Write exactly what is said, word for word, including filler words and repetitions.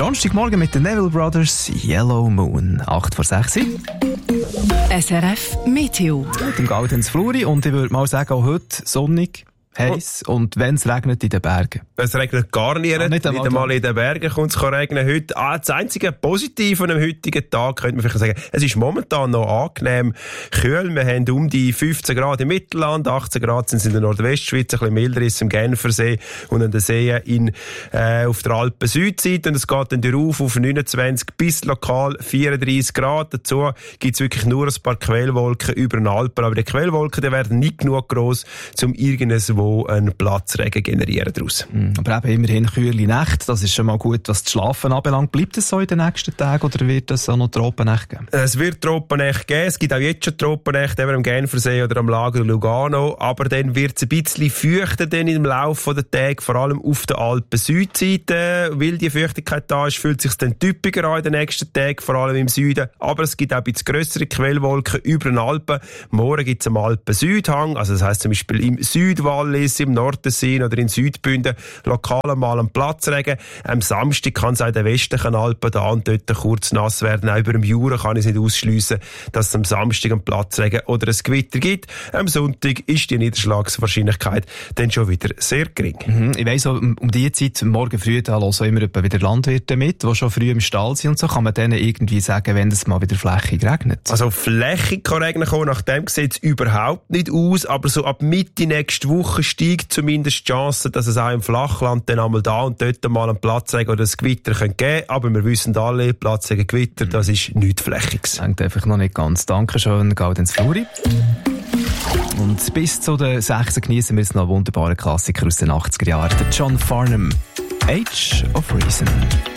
Donnerstagmorgen mit den Neville Brothers, Yellow Moon. acht vor sechs. S R F Meteo. Mit dem Gaudenz Fluri und ich würde mal sagen, auch heute sonnig, heiß oh. und wenn es regnet in den Bergen. Es regnet gar nicht, ah, nicht, nicht einmal in den Bergen kommt es regnen heute. Ah, das einzige Positive an dem heutigen Tag könnte man vielleicht sagen, es ist momentan noch angenehm kühl. Wir haben um die fünfzehn Grad im Mittelland, achtzehn Grad sind es in der Nordwestschweiz, ein bisschen milder ist es im Genfersee und an den Seen in, äh, auf der Alpen-Südseite. Und es geht dann rauf auf neunundzwanzig bis lokal vierunddreissig Grad. Dazu gibt es wirklich nur ein paar Quellwolken über den Alpen. Aber die Quellwolken die werden nicht genug gross, um irgendwo einen Platzregen generieren daraus. Mm, aber eben immerhin kühle Nächte, das ist schon mal gut, was das Schlafen anbelangt. Bleibt es so in den nächsten Tagen oder wird es auch noch Tropennächte geben? Es wird Tropennächte geben. Es gibt auch jetzt schon Tropennächte, eben am Genfersee oder am Lager Lugano. Aber dann wird es ein bisschen feuchter dann im Laufe der Tage, vor allem auf der Alpen-Südseite. Weil die Feuchtigkeit da ist, fühlt es sich dann typischer an in den nächsten Tagen, vor allem im Süden. Aber es gibt auch ein bisschen grössere Quellwolken über den Alpen. Morgen gibt es am Alpen-Südhang, also das heisst zum Beispiel im Südwall, im Nordtessin oder in Südbünden lokal mal einen Platzregen. Am Samstag kann es auch in den westlichen Alpen da und dort kurz nass werden. Auch über dem Jura kann ich es nicht ausschliessen, dass es am Samstag einen Platzregen oder ein Gewitter gibt. Am Sonntag ist die Niederschlagswahrscheinlichkeit dann schon wieder sehr gering. Mhm. Ich weiss, um, um die Zeit, morgen früh, da hören immer wieder Landwirte mit, die schon früh im Stall sind und so. Kann man denen irgendwie sagen, wenn es mal wieder flächig regnet? Also flächig kann Regen kommen, nach dem sieht es überhaupt nicht aus, aber so ab Mitte nächste Woche steigt zumindest die Chance, dass es auch im Flachland dann einmal da und dort mal einen Platzregen oder ein Gewitter geben könnte. Aber wir wissen alle, Platzregen, Gewitter, das ist nichts Flächiges. Hängt einfach noch nicht ganz. Dankeschön, Gaudenz Fluri. Und bis zu den sechs genießen wir jetzt noch einen wunderbaren Klassiker aus den achtziger Jahren, der John Farnham, Age of Reason.